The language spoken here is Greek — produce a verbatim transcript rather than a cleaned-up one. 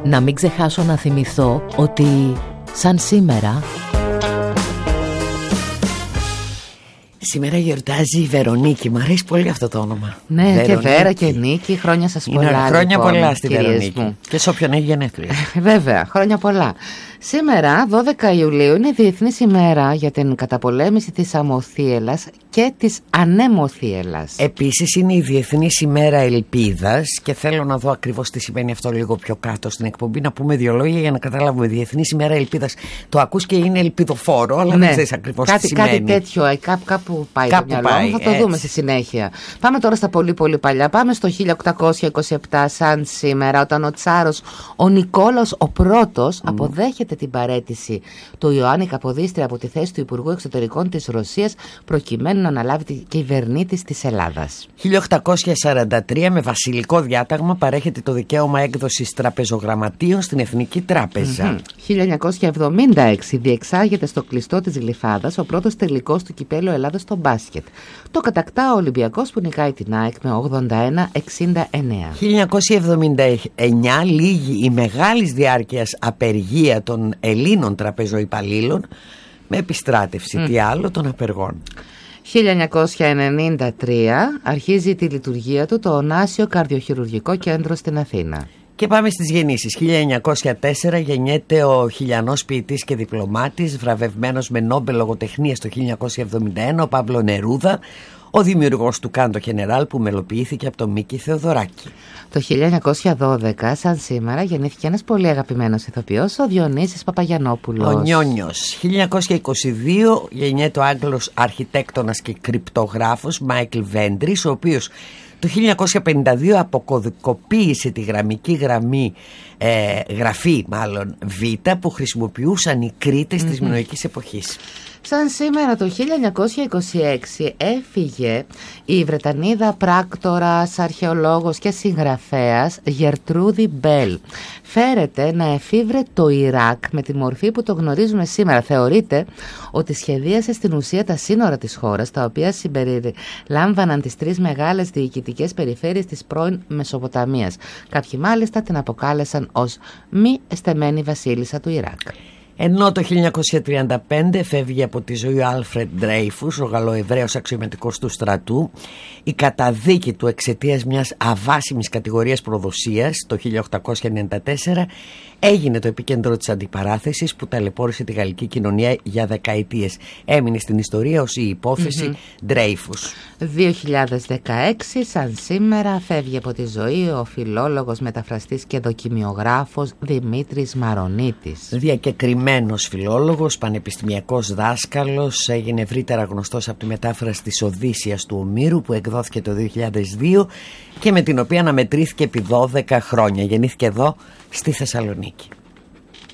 Να μην ξεχάσω να θυμηθώ ότι σαν σήμερα... Σήμερα γιορτάζει η Βερονίκη. Μ' αρέσει πολύ αυτό το όνομα. Ναι, Βερονίκη. Και Βέρα και Νίκη. Χρόνια σας πολλά. Είναι χρόνια λοιπόν, πολλά στη Βερονίκη μου. Και σε όποιον έχει γενέθλια. Βέβαια, χρόνια πολλά. Σήμερα, δώδεκα Ιουλίου, είναι η Διεθνής ημέρα για την καταπολέμηση της αμοθίελας και της ανέμοθίελας. Επίσης είναι η Διεθνής ημέρα ελπίδας και θέλω να δω ακριβώς τι σημαίνει αυτό λίγο πιο κάτω στην εκπομπή. Να πούμε δύο λόγια για να καταλάβουμε. Διεθνής ημέρα ελπίδας. Το ακούς και είναι ελπιδοφόρο, αλλά ναι, δεν ξέρεις ακριβώς κάτι, τι σημαίνει. Κάτι τέτοιο, κάπου, κάπου πάει κάπου το μυαλό πάει, μου, θα το έτσι. δούμε στη συνέχεια. Πάμε τώρα στα πολύ πολύ παλιά. Πάμε στο χίλια οκτακόσια είκοσι επτά, σαν σήμερα, όταν ο Τσάρος ο Νικόλαος ο πρώτος mm. αποδέχεται την παραίτηση του Ιωάννη Καποδίστρια από τη θέση του Υπουργού Εξωτερικών της Ρωσίας προκειμένου να αναλάβει την κυβερνήτης της Ελλάδας. χίλια οκτακόσια σαράντα τρία με βασιλικό διάταγμα παρέχεται το δικαίωμα έκδοσης τραπεζογραμματίων στην Εθνική Τράπεζα. Mm-hmm. χίλια εννιακόσια εβδομήντα έξι διεξάγεται στο κλειστό της Γλυφάδας ο πρώτος τελικός του Κυπέλλου Ελλάδας στο μπάσκετ. Το κατακτά ο Ολυμπιακός που νικάει την ΑΕΚ με ογδόντα ένα εξήντα εννέα. χίλια εννιακόσια εβδομήντα εννέα λίγη η μεγάλης διάρκειας απεργία των Ελλήνων τραπεζοϊπαλλήλων με επιστράτευση mm. τι άλλο των απεργών. χίλια εννιακόσια ενενήντα τρία αρχίζει τη λειτουργία του το Ωνάσιο Καρδιοχειρουργικό Κέντρο στην Αθήνα. Και πάμε στις γεννήσεις. χίλια εννιακόσια τέσσερα γεννιέται ο χιλιανός ποιητής και διπλωμάτης, βραβευμένος με Νόμπελ λογοτεχνίας το χίλια εννιακόσια εβδομήντα ένα, ο Παύλο Νερούδα, ο δημιουργός του Κάντο Γενεράλ που μελοποιήθηκε από τον Μίκη Θεοδωράκη. Το χίλια εννιακόσια δώδεκα, σαν σήμερα, γεννήθηκε ένας πολύ αγαπημένος ηθοποιός, ο Διονύσης Παπαγιαννόπουλος. Ο Νιόνιος. χίλια εννιακόσια είκοσι δύο γεννιέται ο Άγγλος αρχιτέκτονας και κρυπτογράφος Μάικλ Βέντρις, ο οποίος το χίλια εννιακόσια πενήντα δύο αποκωδικοποίησε τη γραμμική γραμμή, ε, γραφή μάλλον Β που χρησιμοποιούσαν οι Κρήτες mm-hmm. της μινωικής εποχής. Σαν σήμερα το χίλια εννιακόσια είκοσι έξι έφυγε η Βρετανίδα πράκτορας, αρχαιολόγος και συγγραφέας Γερτρούδη Μπέλ. Φέρεται να εφήβρε το Ιράκ με τη μορφή που το γνωρίζουμε σήμερα. Θεωρείται ότι σχεδίασε στην ουσία τα σύνορα της χώρας, τα οποία συμπεριλάμβαναν τις τρεις μεγάλες διοικητικές περιφέρειες της πρώην Μεσοποταμίας. Κάποιοι μάλιστα την αποκάλεσαν ως μη εστεμένη βασίλισσα του Ιράκ. Ενώ το χίλια εννιακόσια τριάντα πέντε φεύγει από τη ζωή ο Άλφρεντ Ντρέιφους, ο Γαλλοεβραίος αξιωματικός του στρατού. Η καταδίκη του εξαιτίας μιας αβάσιμης κατηγορίας προδοσίας το χίλια οκτακόσια ενενήντα τέσσερα έγινε το επίκεντρο της αντιπαράθεσης που ταλαιπώρησε τη γαλλική κοινωνία για δεκαετίες. Έμεινε στην ιστορία ως η υπόθεση Ντρέιφους. Mm-hmm. δύο χιλιάδες δεκαέξι, σαν σήμερα, φεύγει από τη ζωή ο φιλόλογος, μεταφραστής και δοκιμιογράφος Δημήτρης Μαρονίτης. Διακεκριμένος φιλόλογος, πανεπιστημιακός δάσκαλος, έγινε ευρύτερα γνωστός από τη μετάφραση της Οδύσσειας του Ομήρου που εκδόθηκε το δύο χιλιάδες δύο και με την οποία αναμετρήθηκε επί δώδεκα χρόνια. Γεννήθηκε εδώ στη Θεσσαλονίκη.